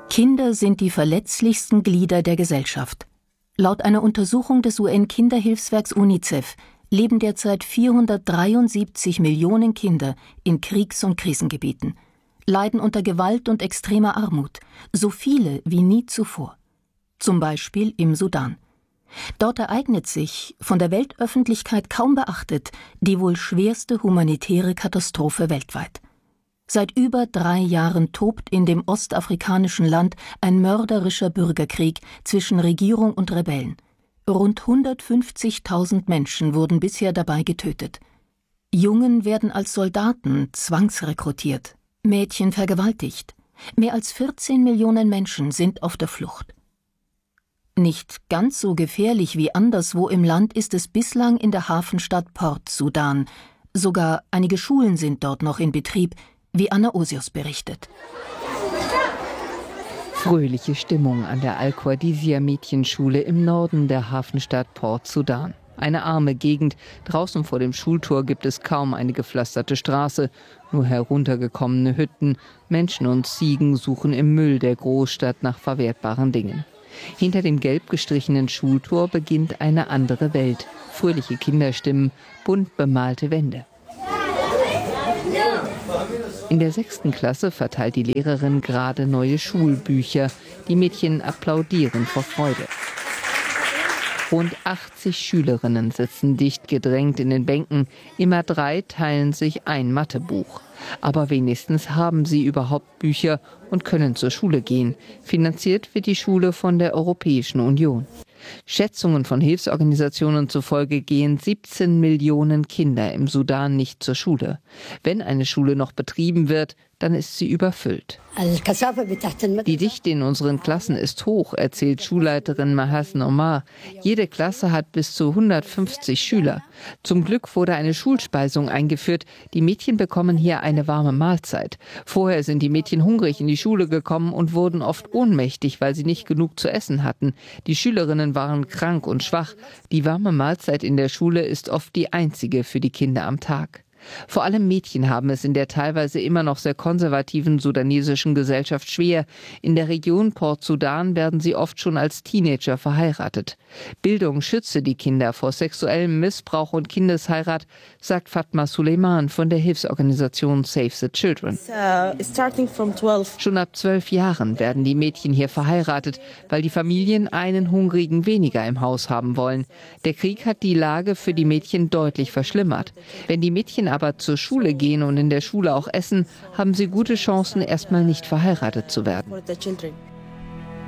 Kinder sind die verletzlichsten Glieder der Gesellschaft. Laut einer Untersuchung des UN-Kinderhilfswerks UNICEF leben derzeit 473 Millionen Kinder in Kriegs- und Krisengebieten, leiden unter Gewalt und extremer Armut, so viele wie nie zuvor. Zum Beispiel im Sudan. Dort ereignet sich, von der Weltöffentlichkeit kaum beachtet, die wohl schwerste humanitäre Katastrophe weltweit. Seit über 3 Jahren tobt in dem ostafrikanischen Land ein mörderischer Bürgerkrieg zwischen Regierung und Rebellen. Rund 150.000 Menschen wurden bisher dabei getötet. Jungen werden als Soldaten zwangsrekrutiert, Mädchen vergewaltigt. Mehr als 14 Millionen Menschen sind auf der Flucht. Nicht ganz so gefährlich wie anderswo im Land ist es bislang in der Hafenstadt Port Sudan. Sogar einige Schulen sind dort noch in Betrieb, wie Anna Osius berichtet. Fröhliche Stimmung an der Al-Qadisiyah-Mädchenschule im Norden der Hafenstadt Port Sudan. Eine arme Gegend, draußen vor dem Schultor gibt es kaum eine gepflasterte Straße, nur heruntergekommene Hütten, Menschen und Ziegen suchen im Müll der Großstadt nach verwertbaren Dingen. Hinter dem gelb gestrichenen Schultor beginnt eine andere Welt. Fröhliche Kinderstimmen, bunt bemalte Wände. In der 6. Klasse verteilt die Lehrerin gerade neue Schulbücher. Die Mädchen applaudieren vor Freude. Rund 80 Schülerinnen sitzen dicht gedrängt in den Bänken. Immer 3 teilen sich ein Mathebuch. Aber wenigstens haben sie überhaupt Bücher und können zur Schule gehen. Finanziert wird die Schule von der Europäischen Union. Schätzungen von Hilfsorganisationen zufolge gehen 17 Millionen Kinder im Sudan nicht zur Schule. Wenn eine Schule noch betrieben wird, dann ist sie überfüllt. Die Dichte in unseren Klassen ist hoch, erzählt Schulleiterin Mahasen Omar. Jede Klasse hat bis zu 150 Schüler. Zum Glück wurde eine Schulspeisung eingeführt. Die Mädchen bekommen hier eine warme Mahlzeit. Vorher sind die Mädchen hungrig in die Schule gekommen und wurden oft ohnmächtig, weil sie nicht genug zu essen hatten. Die Schülerinnen waren krank und schwach. Die warme Mahlzeit in der Schule ist oft die einzige für die Kinder am Tag. Vor allem Mädchen haben es in der teilweise immer noch sehr konservativen sudanesischen Gesellschaft schwer. In der Region Port Sudan werden sie oft schon als Teenager verheiratet. Bildung schütze die Kinder vor sexuellem Missbrauch und Kindesheirat, sagt Fatma Suleiman von der Hilfsorganisation Save the Children. Schon ab 12 Jahren werden die Mädchen hier verheiratet, weil die Familien einen Hungrigen weniger im Haus haben wollen. Der Krieg hat die Lage für die Mädchen deutlich verschlimmert. Wenn die Mädchen aber zur Schule gehen und in der Schule auch essen, haben sie gute Chancen, erstmal nicht verheiratet zu werden.